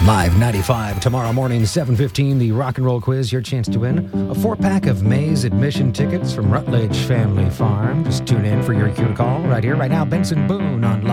Live 95 tomorrow morning, 7:15, the Rock and Roll Quiz. Your chance to win a 4-pack of Maze admission tickets from Rutledge Family Farm. Just tune in for your cue to call right here, right now. Benson Boone on Live.